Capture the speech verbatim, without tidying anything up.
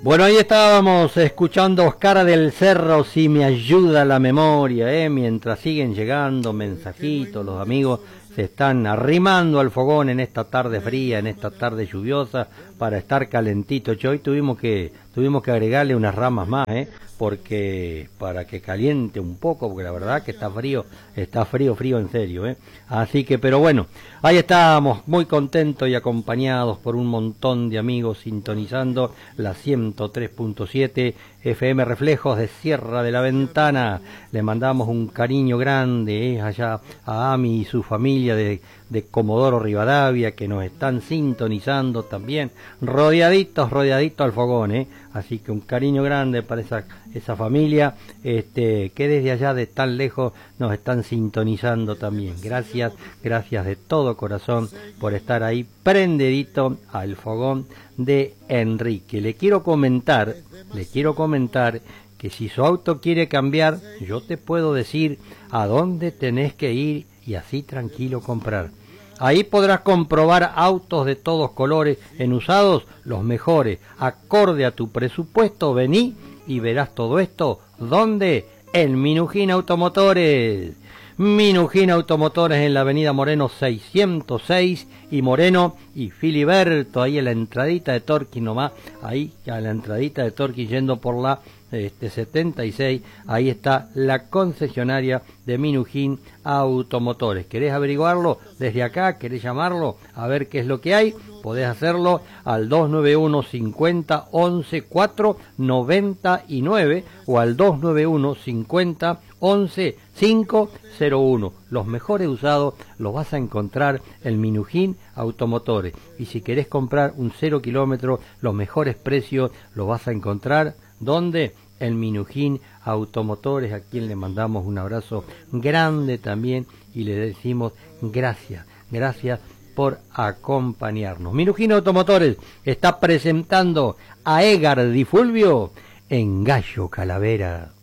Bueno, ahí estábamos escuchando a Oscar del Cerro, si me ayuda la memoria, ¿eh? Mientras siguen llegando mensajitos, los amigos se están arrimando al fogón en esta tarde fría, en esta tarde lluviosa, para estar calentito. Che, hoy tuvimos que tuvimos que agregarle unas ramas más, ¿eh? Porque para que caliente un poco, porque la verdad que está frío, está frío, frío en serio, ¿eh? Así que, pero bueno, ahí estábamos muy contentos y acompañados por un montón de amigos sintonizando la ciento tres punto siete F M Reflejos de Sierra de la Ventana. Le mandamos un cariño grande, ¿eh? Allá a Ami y su familia de, de Comodoro Rivadavia, que nos están sintonizando también, rodeaditos, rodeaditos al fogón, ¿eh? Así que un cariño grande para esa, esa familia, este, que desde allá de tan lejos nos están sintonizando también. Gracias, gracias de todo corazón por estar ahí prendidito al fogón de Enrique. Le quiero comentar, le quiero comentar que si su auto quiere cambiar, yo te puedo decir a dónde tenés que ir y así tranquilo comprar. Ahí podrás comprobar autos de todos colores en usados, los mejores, acorde a tu presupuesto. Vení y verás todo esto. ¿Dónde? En Minujín Automotores. Minujín Automotores en la avenida Moreno seiscientos seis y Moreno y Filiberto, ahí en la entradita de Torquín nomás, ahí a la entradita de Torquín yendo por la este, setenta y seis, ahí está la concesionaria de Minujín Automotores. ¿Querés averiguarlo desde acá? ¿Querés llamarlo a ver qué es lo que hay? Podés hacerlo al dos nueve uno cincuenta once cuatro noventa y nueve o al dos nueve uno cincuenta once cinco cero uno. Los mejores usados los vas a encontrar en Minujín Automotores. Y si querés comprar un cero kilómetro, los mejores precios los vas a encontrar ¿dónde? En Minujín Automotores, a quien le mandamos un abrazo grande también y le decimos gracias, gracias por acompañarnos. Minujín Automotores está presentando a Edgar Di Fulvio en Gallo Calavera.